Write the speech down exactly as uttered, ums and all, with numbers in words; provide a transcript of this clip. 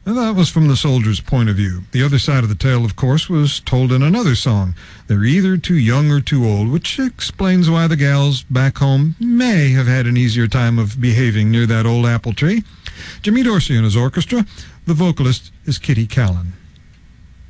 And that was from the soldier's point of view. The other side of the tale, of course, was told in another song. They're either too young or too old, which explains why the gals back home may have had an easier time of behaving near that old apple tree. Jimmy Dorsey and his orchestra. The vocalist is Kitty Callan.